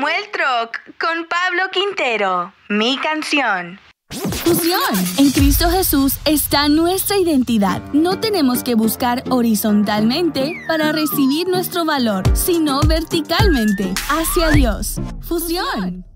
Samuel Troc con Pablo Quintero, mi canción. Fusión. En Cristo Jesús está nuestra identidad. No tenemos que buscar horizontalmente para recibir nuestro valor, sino verticalmente, hacia Dios. Fusión.